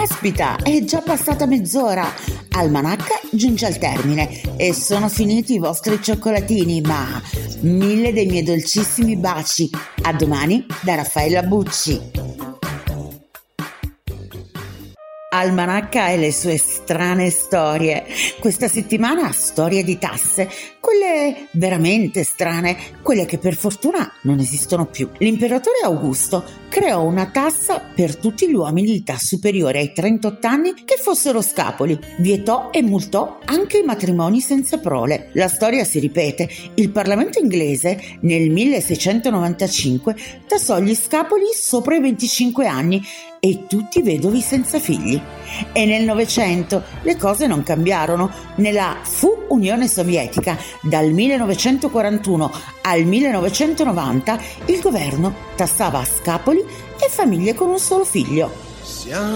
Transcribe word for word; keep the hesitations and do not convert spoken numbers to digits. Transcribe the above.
Caspita, è già passata mezz'ora. Almanacca giunge al termine e sono finiti i vostri cioccolatini, ma mille dei miei dolcissimi baci. A domani da Raffaella Bucci. Almanacca e le sue strane storie. Questa settimana storie di tasse, quelle veramente strane, quelle che per fortuna non esistono più. L'imperatore Augusto creò una tassa per tutti gli uomini di età superiore ai trentotto anni che fossero scapoli, vietò e multò anche i matrimoni senza prole. La storia si ripete. Il Parlamento inglese nel milleseicentonovantacinque tassò gli scapoli sopra i venticinque anni e tutti vedovi senza figli. E nel Novecento le cose non cambiarono. Nella fu Unione Sovietica, dal millenovecentoquarantuno al millenovecentonovanta, il governo tassava scapoli e famiglie con un solo figlio.